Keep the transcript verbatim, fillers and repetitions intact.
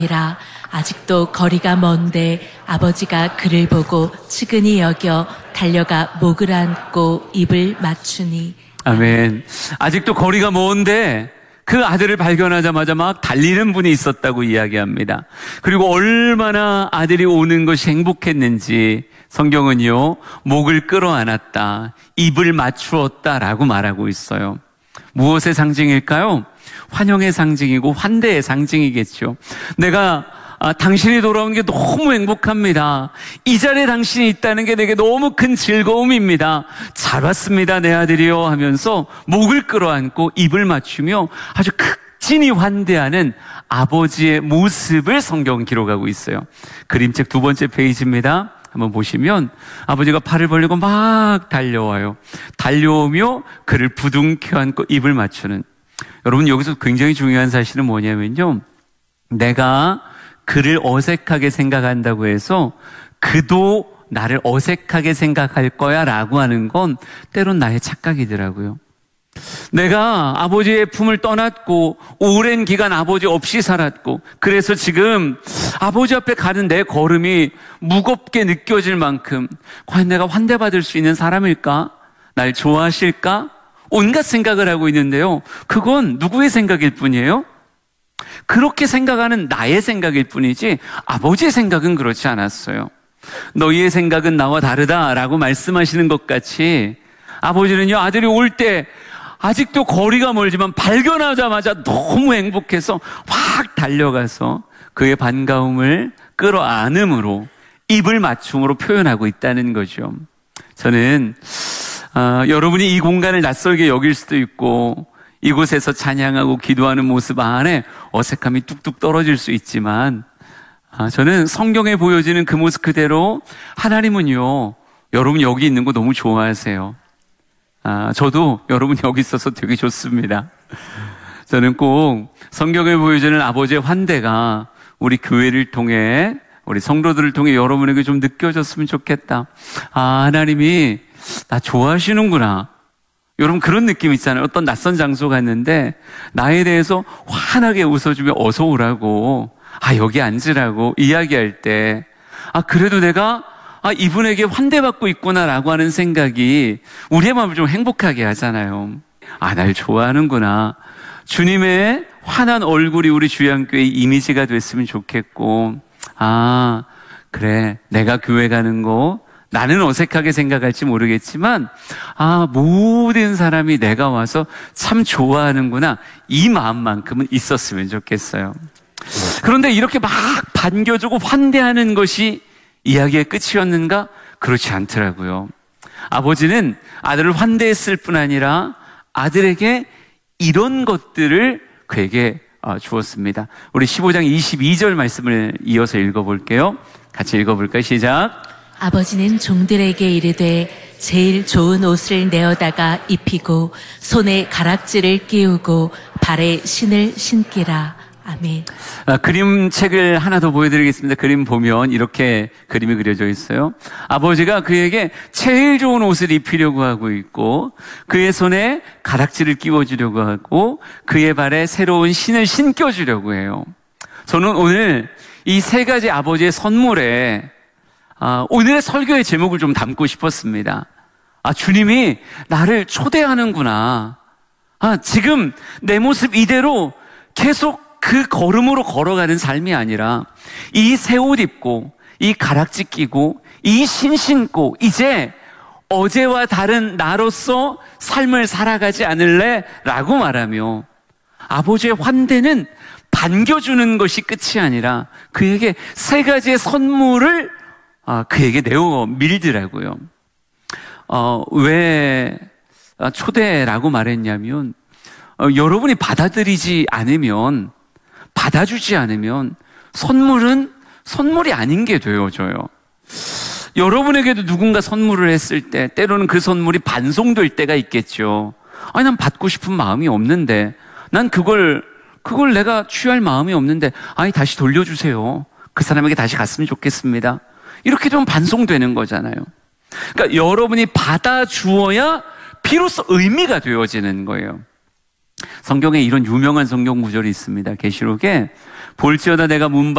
라 아직도 거리가 먼데 아버지가 그를 보고 측은히 여겨 달려가 목을 안고 입을 맞추니. 아멘. 아직도 거리가 먼데 그 아들을 발견하자마자 막 달리는 분이 있었다고 이야기합니다. 그리고 얼마나 아들이 오는 것이 행복했는지 성경은요, 목을 끌어안았다, 입을 맞추었다라고 말하고 있어요. 무엇의 상징일까요? 환영의 상징이고 환대의 상징이겠죠. 내가 아, 당신이 돌아온 게 너무 행복합니다. 이 자리에 당신이 있다는 게 내게 너무 큰 즐거움입니다. 잘 왔습니다, 내 아들이요 하면서 목을 끌어안고 입을 맞추며 아주 극진히 환대하는 아버지의 모습을 성경은 기록하고 있어요. 그림책 두 번째 페이지입니다. 한번 보시면 아버지가 팔을 벌리고 막 달려와요. 달려오며 그를 부둥켜 안고 입을 맞추는. 여러분, 여기서 굉장히 중요한 사실은 뭐냐면요, 내가 그를 어색하게 생각한다고 해서 그도 나를 어색하게 생각할 거야 라고 하는 건 때론 나의 착각이더라고요. 내가 아버지의 품을 떠났고 오랜 기간 아버지 없이 살았고 그래서 지금 아버지 앞에 가는 내 걸음이 무겁게 느껴질 만큼 과연 내가 환대받을 수 있는 사람일까? 날 좋아하실까? 온갖 생각을 하고 있는데요, 그건 누구의 생각일 뿐이에요? 그렇게 생각하는 나의 생각일 뿐이지 아버지의 생각은 그렇지 않았어요. 너희의 생각은 나와 다르다라고 말씀하시는 것 같이 아버지는요, 아들이 올 때 아직도 거리가 멀지만 발견하자마자 너무 행복해서 확 달려가서 그의 반가움을 끌어안음으로 입을 맞춤으로 표현하고 있다는 거죠. 저는 어, 여러분이 이 공간을 낯설게 여길 수도 있고 이곳에서 찬양하고 기도하는 모습 안에 어색함이 뚝뚝 떨어질 수 있지만 아, 저는 성경에 보여지는 그 모습 그대로 하나님은요, 여러분 여기 있는 거 너무 좋아하세요. 아, 저도 여러분 여기 있어서 되게 좋습니다. 저는 꼭 성경에 보여주는 아버지의 환대가 우리 교회를 통해, 우리 성도들을 통해 여러분에게 좀 느껴졌으면 좋겠다. 아, 하나님이 나 좋아하시는구나. 여러분 그런 느낌 있잖아요. 어떤 낯선 장소 갔는데 나에 대해서 환하게 웃어주며 어서 오라고, 아 여기 앉으라고 이야기할 때, 아 그래도 내가 아 이분에게 환대받고 있구나라고 하는 생각이 우리의 마음을 좀 행복하게 하잖아요. 아 날 좋아하는구나. 주님의 환한 얼굴이 우리 주양교회의 이미지가 됐으면 좋겠고, 아 그래 내가 교회 가는 거 나는 어색하게 생각할지 모르겠지만 아 모든 사람이 내가 와서 참 좋아하는구나, 이 마음만큼은 있었으면 좋겠어요. 그런데 이렇게 막 반겨주고 환대하는 것이 이야기의 끝이었는가? 그렇지 않더라고요. 아버지는 아들을 환대했을 뿐 아니라 아들에게 이런 것들을 그에게 주었습니다. 우리 십오 장 이십이 절 말씀을 이어서 읽어볼게요. 같이 읽어볼까요? 시작. 아버지는 종들에게 이르되 제일 좋은 옷을 내어다가 입히고 손에 가락지를 끼우고 발에 신을 신기라. 아멘. 아, 그림책을 하나 더 보여드리겠습니다. 그림 보면 이렇게 그림이 그려져 있어요. 아버지가 그에게 제일 좋은 옷을 입히려고 하고 있고 그의 손에 가락지를 끼워주려고 하고 그의 발에 새로운 신을 신겨주려고 해요. 저는 오늘 이 세 가지 아버지의 선물에 아, 오늘의 설교의 제목을 좀 담고 싶었습니다. 아, 주님이 나를 초대하는구나. 아, 지금 내 모습 이대로 계속 그 걸음으로 걸어가는 삶이 아니라 이 새 옷 입고 이 가락지 끼고 이 신 신고 이제 어제와 다른 나로서 삶을 살아가지 않을래? 라고 말하며 아버지의 환대는 반겨주는 것이 끝이 아니라 그에게 세 가지의 선물을 아, 그에게 내어 밀더라고요. 어, 왜 초대라고 말했냐면 어, 여러분이 받아들이지 않으면, 받아주지 않으면 선물은 선물이 아닌 게 되어져요. 여러분에게도 누군가 선물을 했을 때 때로는 그 선물이 반송될 때가 있겠죠. 아니 난 받고 싶은 마음이 없는데, 난 그걸 그걸 내가 취할 마음이 없는데, 아니 다시 돌려주세요. 그 사람에게 다시 갔으면 좋겠습니다. 이렇게 되면 반송되는 거잖아요. 그러니까 여러분이 받아주어야 비로소 의미가 되어지는 거예요. 성경에 이런 유명한 성경 구절이 있습니다. 계시록에 볼지어다 내가 문